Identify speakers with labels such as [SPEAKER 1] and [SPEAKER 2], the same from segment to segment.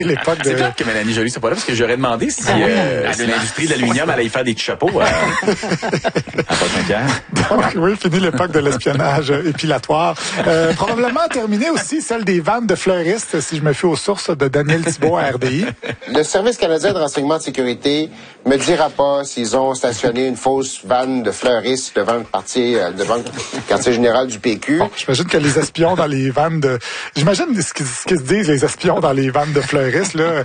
[SPEAKER 1] l'époque de...
[SPEAKER 2] C'est clair que Mélanie Joly, c'est pas là, parce que j'aurais demandé si l'industrie de l'aluminium allait y faire des chapeaux à Pointe-Saint-Pierre.
[SPEAKER 1] Donc, oui, fini l'époque de l'espionnage épilatoire. Probablement terminé aussi celle des vannes de fleuristes, si je me fie aux sources de Daniel Thibault à RDI.
[SPEAKER 3] Le Service canadien de renseignement de sécurité me dira pas s'ils ont stationné une fausse vanne de fleuristes devant le quartier général du PQ.
[SPEAKER 1] Bon, j'imagine que les espions dans les vannes de... J'imagine ce qu'ils se disent, les espions dans les vannes de fleuristes, là.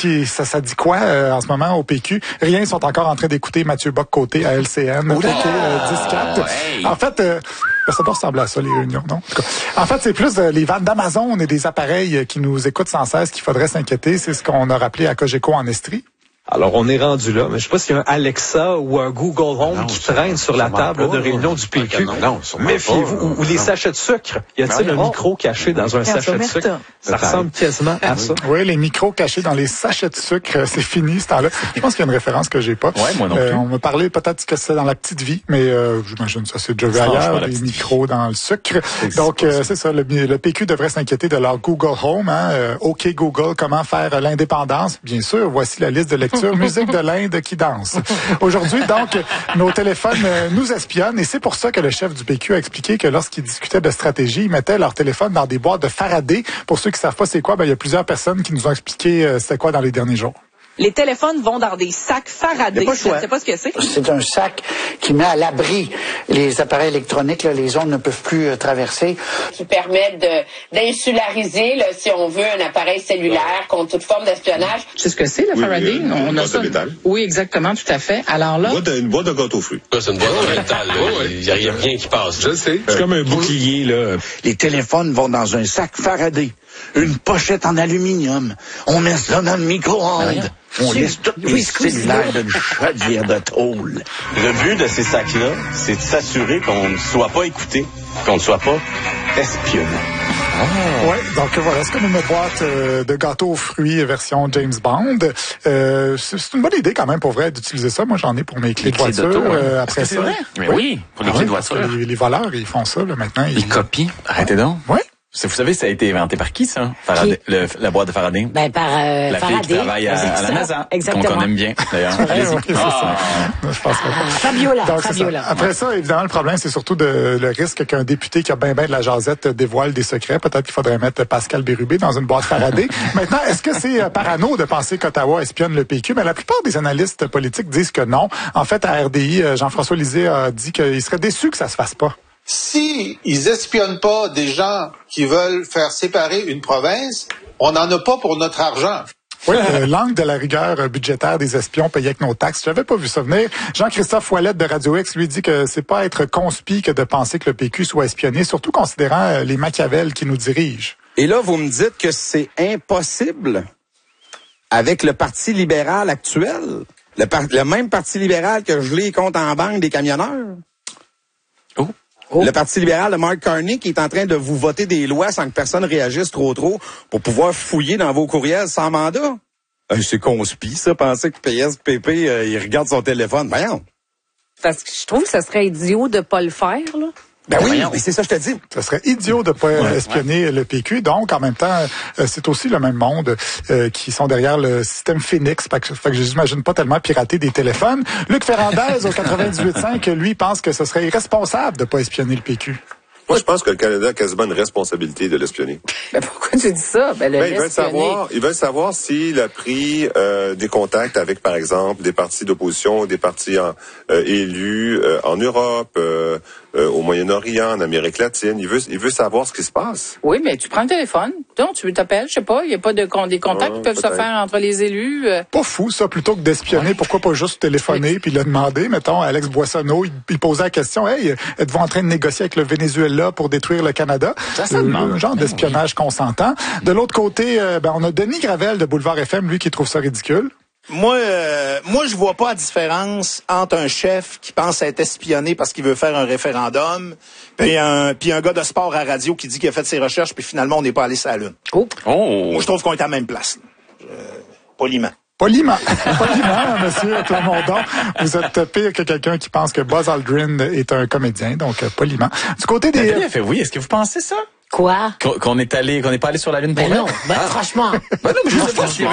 [SPEAKER 1] Ça dit quoi en ce moment au PQ? Rien, ils sont encore en train d'écouter Mathieu Bock-Côté à LCN. OK, 10-4.
[SPEAKER 2] Ouais.
[SPEAKER 1] En fait... ça doit ressembler à ça, les réunions, non? En fait, c'est plus les vannes d'Amazon et des appareils qui nous écoutent sans cesse qu'il faudrait s'inquiéter. C'est ce qu'on a rappelé à Cogeco en Estrie.
[SPEAKER 4] Alors, on est rendu là, mais je sais pas s'il y a un Alexa ou un Google Home qui traîne sur la table de réunion du PQ. Méfiez-vous. Ou les sachets de sucre. Y a-t-il un micro caché dans un sachet de sucre? Ça ressemble quasiment à ça.
[SPEAKER 1] Oui, les micros cachés dans les sachets de sucre, c'est fini ce temps-là. Je pense qu'il y a une référence que j'ai pas.
[SPEAKER 2] Ouais, moi non plus.
[SPEAKER 1] On m'a parlé peut-être que c'est dans la petite vie, mais j'imagine que ça c'est déjà vu ailleurs, les micros dans le sucre. Donc, c'est ça, le PQ devrait s'inquiéter de leur Google Home. OK Google, comment faire l'indépendance? Bien sûr, voici la liste de lecture. Musique de l'Inde qui danse. Aujourd'hui, donc, nos téléphones nous espionnent et c'est pour ça que le chef du PQ a expliqué que lorsqu'il discutait de stratégie, ils mettaient leur téléphone dans des boîtes de Faraday. Pour ceux qui savent pas c'est quoi, il y a plusieurs personnes qui nous ont expliqué c'était quoi dans les derniers jours.
[SPEAKER 5] Les téléphones vont dans des sacs Faraday. Je ne sais pas ce que c'est.
[SPEAKER 6] C'est un sac qui met à l'abri les appareils électroniques. Là, les ondes ne peuvent plus traverser.
[SPEAKER 7] Qui permettent d'insulariser, si on veut, un appareil cellulaire contre toute forme d'espionnage.
[SPEAKER 5] Tu sais ce que c'est, le Faraday?
[SPEAKER 8] Une boîte de métal.
[SPEAKER 5] Oui, exactement, tout à fait. Alors là...
[SPEAKER 8] Une boîte de gâteau fruits.
[SPEAKER 9] C'est une boîte de métal. Il n'y a rien qui passe.
[SPEAKER 8] Je sais.
[SPEAKER 4] C'est comme un bouclier, là.
[SPEAKER 6] Les téléphones vont dans un sac Faraday. Une pochette en aluminium. On met ça dans le micro-ondes. On laisse tous les cellulaires d'une chaudière de tôle.
[SPEAKER 9] Le but de ces sacs-là, c'est de s'assurer qu'on ne soit pas écouté, qu'on ne soit pas espionné.
[SPEAKER 1] Oui, donc voilà, c'est comme une boîte de gâteaux aux fruits version James Bond. C'est une bonne idée quand même pour vrai d'utiliser ça. Moi, j'en ai pour mes clés de voiture. Après ça,
[SPEAKER 2] c'est vrai? Mais oui, pour les clés de voiture.
[SPEAKER 1] Les voleurs, ils font ça là, maintenant.
[SPEAKER 2] Ils copient. Arrêtez donc.
[SPEAKER 1] Oui.
[SPEAKER 2] Vous savez, ça a été inventé par qui, ça? La boîte de Faraday?
[SPEAKER 10] Ben, par
[SPEAKER 2] la
[SPEAKER 10] Faraday.
[SPEAKER 2] Fille qui travaille à la NASA.
[SPEAKER 10] Exactement.
[SPEAKER 2] Qu'on aime bien, d'ailleurs.
[SPEAKER 1] Okay, je pense
[SPEAKER 10] Fabiola.
[SPEAKER 1] Donc, Fabiola. Après ça, évidemment, le problème, c'est surtout le risque qu'un député qui a ben de la jasette dévoile des secrets. Peut-être qu'il faudrait mettre Pascal Bérubé dans une boîte Faraday. Maintenant, est-ce que c'est parano de penser qu'Ottawa espionne le PQ? Mais la plupart des analystes politiques disent que non. En fait, à RDI, Jean-François Lisée a dit qu'il serait déçu que ça se fasse pas.
[SPEAKER 11] Si ils espionnent pas des gens qui veulent faire séparer une province, on n'en a pas pour notre argent.
[SPEAKER 1] Oui, l'angle de la rigueur budgétaire des espions payés avec nos taxes. J'avais pas vu ça venir. Jean-Christophe Ouellette de Radio X lui dit que c'est pas être conspi que de penser que le PQ soit espionné, surtout considérant les Machiavel qui nous dirigent.
[SPEAKER 12] Et là, vous me dites que c'est impossible avec le Parti libéral actuel, le même Parti libéral que gelé les comptes en banque des camionneurs. Le Parti libéral de Mark Carney qui est en train de vous voter des lois sans que personne réagisse trop pour pouvoir fouiller dans vos courriels sans mandat. C'est conspi, ça, penser que PSPP, il regarde son téléphone. Voyons.
[SPEAKER 5] Parce que je trouve que ça serait idiot de pas le faire, là.
[SPEAKER 12] Ben oui, mais c'est ça que je te dis.
[SPEAKER 1] Ça serait idiot de pas espionner le PQ. Donc, en même temps, c'est aussi le même monde qui sont derrière le système Phoenix. Fait que j'imagine pas tellement pirater des téléphones. Luc Ferrandez, au 98.5, lui, pense que ce serait irresponsable de pas espionner le PQ.
[SPEAKER 8] Moi, je pense que le Canada a quasiment une responsabilité de l'espionner.
[SPEAKER 5] Ben pourquoi tu dis ça?
[SPEAKER 8] Ils veulent savoir s'il a pris des contacts avec, par exemple, des partis d'opposition, des partis élus en Europe, au Moyen-Orient, en Amérique latine. Il veut savoir ce qui se passe.
[SPEAKER 5] Oui, mais tu prends le téléphone. Donc, tu t'appelles, je sais pas, il y a pas des contacts qui peuvent se faire entre les élus.
[SPEAKER 1] Pas fou, ça, plutôt que d'espionner. Pourquoi pas juste téléphoner puis le demander? Mettons, Alex Boissonneau, il posait la question, hey, êtes-vous en train de négocier avec le Venezuela pour détruire le Canada?
[SPEAKER 2] Ça demande.
[SPEAKER 1] Un genre d'espionnage consentant. De l'autre côté, on a Denis Gravel de Boulevard FM, lui, qui trouve ça ridicule.
[SPEAKER 13] Moi, je vois pas la différence entre un chef qui pense être espionné parce qu'il veut faire un référendum, puis un gars de sport à radio qui dit qu'il a fait ses recherches, puis finalement, on n'est pas allé sur la Lune. Moi, je trouve qu'on est à la même place. Poliment.
[SPEAKER 1] Poliment, monsieur Plamondon. Vous êtes pire que quelqu'un qui pense que Buzz Aldrin est un comédien, donc poliment. Du côté des...
[SPEAKER 2] Il a fait oui. Est-ce que vous pensez ça?
[SPEAKER 10] Quoi?
[SPEAKER 2] Qu'on n'est pas allé sur la Lune pour
[SPEAKER 10] non. Franchement.
[SPEAKER 2] Non, mais je sais pas.